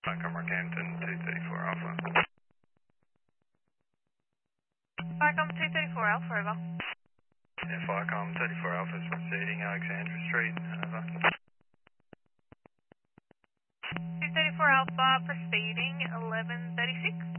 Vicom Rockhampton, 234 Alpha. Vicom 234 Alpha, over. Yeah, Vicom 34 Alpha is proceeding, Alexandra Street, over. 234 Alpha, proceeding, 1136.